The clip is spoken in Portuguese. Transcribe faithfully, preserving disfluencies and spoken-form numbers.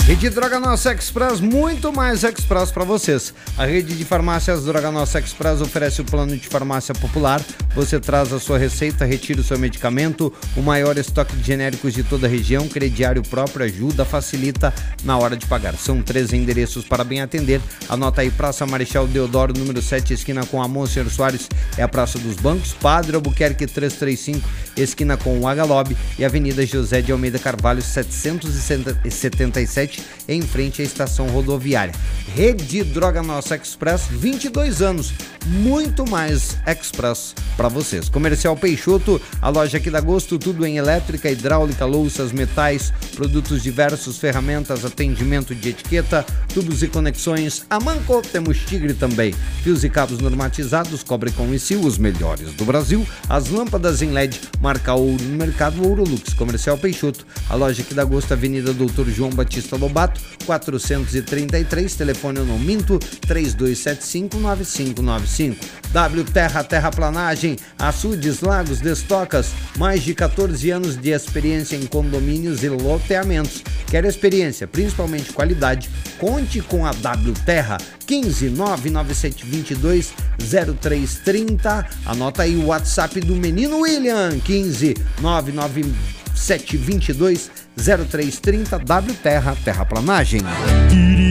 Rede Droga Nossa Express, muito mais Express para vocês. A rede de farmácias Droga Nossa Express oferece o plano de farmácia popular. Você traz a sua receita, retira o seu medicamento, o maior estoque de genéricos de toda a região, crediário próprio, ajuda, facilita na hora de pagar. São três endereços para bem atender. Anota aí: Praça Marechal Deodoro, número sete, esquina com a Monsenhor Soares, é a Praça dos Bancos. Padre Albuquerque trezentos e trinta e cinco, esquina com o Agalob, e Avenida José de Almeida Carvalho setecentos e setenta e sete, em frente à estação rodoviária. Rede Droga Nossa Express, vinte e dois anos, muito mais Express para vocês. Comercial Peixoto, a loja que dá gosto, tudo em elétrica, hidráulica, louças, metais, produtos diversos, ferramentas, atendimento de etiqueta, tubos e conexões. A Manco temos Tigre também, fios e cabos normatizados, cobre com I C I, os melhores do Brasil. As lâmpadas em L E D, marca Ouro no mercado Ourolux. Comercial Peixoto, a loja que dá gosto, Avenida Doutor João Batista Lobato, quatrocentos e trinta e três, telefone no Minto, três dois sete cinco, nove cinco nove cinco. W Terra, Terraplanagem, Açudes, Lagos, Destocas, mais de quatorze anos de experiência em condomínios e loteamentos. Quer experiência, principalmente qualidade? Conte com a W Terra. quinze, nove nove sete dois dois, zero três três zero. Anota aí o WhatsApp do menino William, quinze, nove nove sete dois dois, zero três três zero. W Terra, Terraplanagem.